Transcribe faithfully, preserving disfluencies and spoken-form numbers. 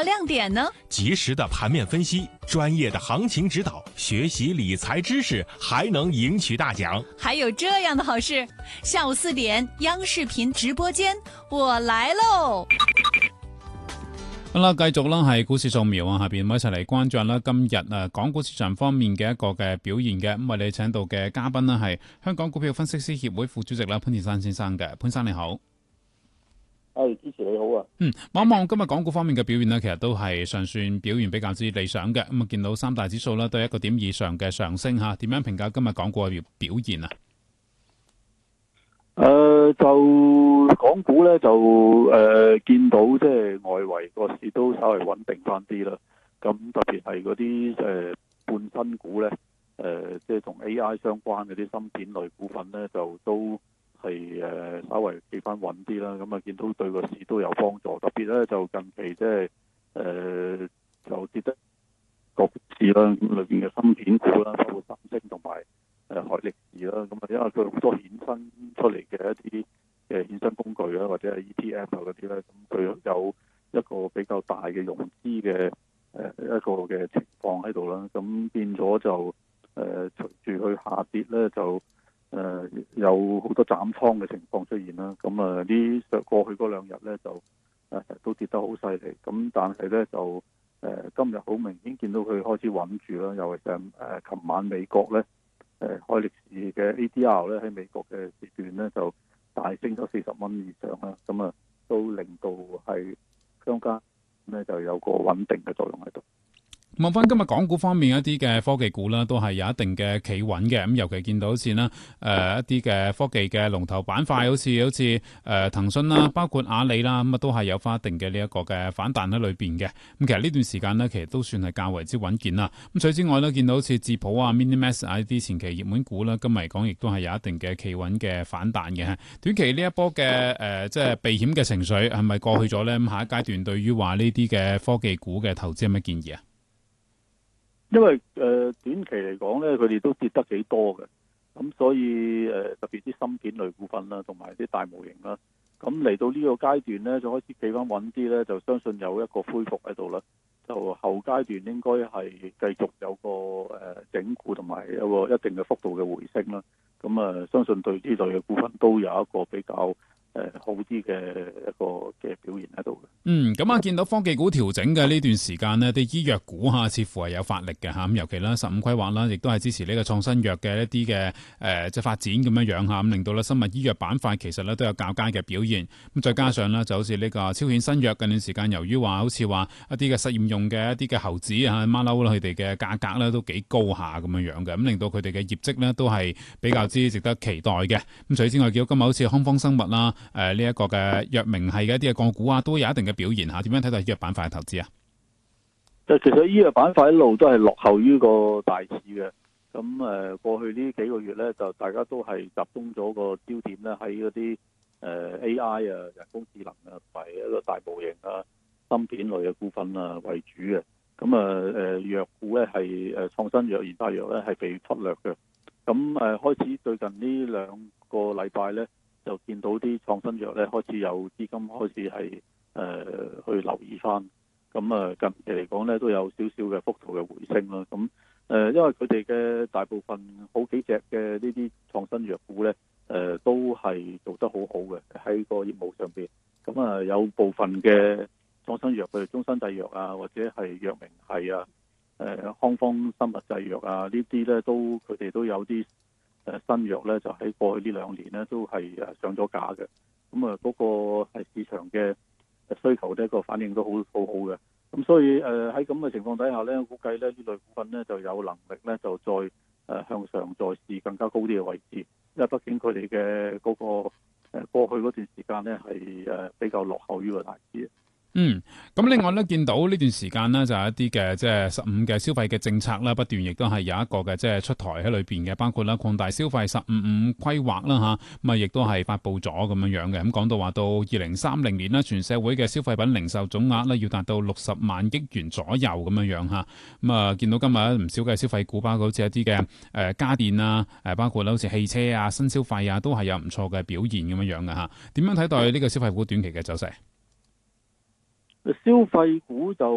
亮点呢？ 及时的盘面分析，专业的行情指导，学習理財知識，還能贏取大獎。 還有這樣的好事，下午四點央視頻直播間，我來嘍！ 好啦，繼續啦，係股市掃描啊，下邊我一齊嚟關注啦。今日啊，港股市場方面嘅一個嘅表現嘅，咁為你請到嘅嘉賓呢係香港股票分析師協會副主席啦，潘鐵珊先生嘅。潘生你好， 係支持你好啊。 嗯，望一望今日港股方面嘅表現呢，其實都係尚算表現比較之理想嘅。咁啊，見到三大指數啦都係一個點以上嘅上升吓，點樣評價今日港股嘅表現啊？ 誒、呃，就港股咧就誒、呃、見到即係外圍個市都稍微穩定翻啲啦。咁特別係嗰啲誒半新股咧，誒、呃、即係同 A I 相關嗰啲芯片類股份咧，就都係誒、呃、稍微企翻穩啲啦。咁啊，見到對個市都有幫助。特別咧就近期即係誒就跌得個股市啦，咁裏邊嘅芯片股啦，包括三星同埋誒海力士啦，咁啊，因為佢好多衍生出嚟嘅一啲嘅衍生工具啦，或者係 E T F 啊嗰啲咧，咁佢有一個比較大嘅融資嘅誒一個嘅情況喺度啦，咁變咗就誒隨住佢下跌咧，就誒、呃、有好多斬倉嘅情況出現啦。咁啊，呢過去嗰兩日咧就誒、呃、都跌得好犀利，咁但係咧就誒、呃、今日好明顯見到佢開始穩住啦，尤其是誒琴晚美國咧。誒海力士嘅 A D R 咧喺美國嘅時段咧就大升咗四十蚊以上啦，咁啊都令到係相加咧就有個穩定嘅作用喺度。 望翻今日港股方面一啲嘅科技股啦，都係有一定嘅企穩嘅。咁尤其見到好似啦，誒、呃、一啲嘅科技嘅龍頭板塊，好似好似誒騰訊啦，包括阿里啦，咁啊都係有翻一定嘅呢一個嘅反彈喺裏邊嘅。咁其實呢段時間呢，其實都算係較為之穩健啦。咁除此之外呢，見到好似智普啊、Minimax 啊呢啲前期熱門股啦，今日嚟講亦都係有一定嘅企穩嘅反彈嘅。短期呢一波嘅誒、呃、即係避險嘅情緒係咪過去咗呢？咁下一階段對於話呢啲嘅科技股嘅投資有咩建議啊？ 因為誒、呃、短期嚟講咧，佢哋都跌得幾多嘅，咁所以誒、呃、特別啲芯片類股份啦，同埋啲大模型啦，咁嚟到呢個階段咧，就開始企翻穩啲咧，就相信有一個恢復喺度啦。就後階段應該係繼續有個誒、呃、整固同埋有個一定嘅幅度嘅回升啦。咁啊、呃，相信對呢類嘅股份都有一個比較誒、呃、好啲嘅一個嘅表現喺度嘅。 嗯，咁啊，見到科技股調整嘅呢段時間呢，啲醫藥股吓似乎係有發力嘅吓，咁尤其啦十五規劃啦，亦都係支持呢個創新藥嘅一啲嘅誒即係發展咁樣樣吓，咁令到咧生物醫藥板塊其實咧都有較佳嘅表現。咁再加上咧就好似呢個超顯新藥近段時間，由於話好似話一啲嘅實驗用嘅一啲嘅猴子啊馬騮啦，佢哋嘅價格咧都幾高下咁樣樣嘅，咁令到佢哋嘅業績咧都係比較之值得期待嘅。咁除此之外，見到今日好似康方生物啦。誒呢一個嘅藥明係嘅一啲嘅個股啊，都有一定嘅表現嚇。點樣睇到醫藥板塊嘅投資啊？ 就其實醫藥板塊一路都係落後於個大市嘅。咁誒過去呢幾個月咧，就大家都係集中咗個焦點咧喺嗰啲誒 A I 啊、人工智能啊，同埋一個大模型啊、芯片類嘅股份啊為主嘅。咁啊誒藥股咧係誒創新藥、研發藥咧係被忽略嘅。咁誒開始最近呢兩個禮拜咧，就見到啲創新藥咧開始有資金開始係誒、呃、去留意翻，咁啊近期嚟講咧都有少少嘅幅度嘅回升啦。咁誒、呃、因為佢哋嘅大部分好幾隻嘅呢啲創新藥股咧誒、呃、都係做得好好嘅喺個業務上邊。咁啊有部分嘅創新藥譬如中生製藥啊，或者係藥明係啊、誒、呃、康方生物製藥啊，呢啲咧都佢哋都有啲。誒新藥咧就喺過去呢兩年咧都係誒上咗架嘅，咁啊嗰個係市場嘅需求呢個反應都好好好嘅，咁所以誒喺咁嘅情況底下咧，我估計咧呢類股份咧就有能力咧就再誒向上再試更加高啲嘅位置，因為畢竟佢哋嘅嗰個誒過去嗰段時間咧係誒比較落後於個大市。 嗯，咁另外咧，見到呢段時間呢，就有一啲嘅即係十五嘅消費嘅政策啦，不斷亦都係有一個嘅即係出台喺裏邊嘅，包括啦擴大消費十五五規劃啦吓，咁啊亦都係發布咗咁樣樣嘅。咁講到話到二零三零年呢，全社會嘅消費品零售總額呢，要達到六十萬億元左右咁樣樣吓。咁啊見到今日唔少嘅消費股，包括好似一啲嘅誒家電啊，誒包括好似汽車啊、新消費啊，都係有唔錯嘅表現咁樣樣嘅吓。點樣睇待呢個消費股短期嘅走勢？ 消費股就